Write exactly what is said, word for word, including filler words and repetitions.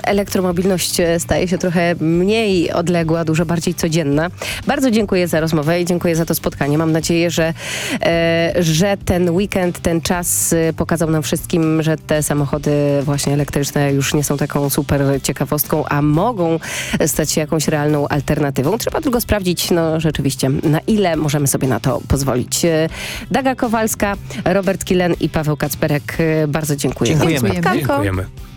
elektromobilność staje się trochę mniej odległa, dużo bardziej codzienna. Bardzo dziękuję za rozmowę i dziękuję za to spotkanie. Mam nadzieję, że, e, że ten weekend, ten czas pokazał nam wszystkim, że te samochody właśnie elektryczne już nie są taką super ciekawostką, a mogą stać się jakąś realną alternatywą. Trzeba tylko sprawdzić, no rzeczywiście, na ile możemy sobie na to pozwolić. Daga Kowalska, Robert Kilen i Paweł Kacperek, bardzo dziękuję. Dziękujemy. Za spotkanko. Dziękujemy.